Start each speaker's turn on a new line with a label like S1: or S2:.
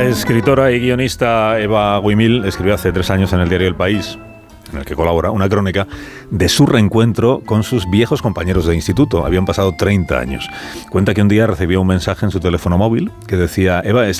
S1: escritora y guionista Eva Guimil escribió hace 3 años en el diario El País, en el que colabora, una crónica de su reencuentro con sus viejos compañeros de instituto. Habían pasado 30 años. Cuenta que un día recibió un mensaje en su teléfono móvil que decía: Eva,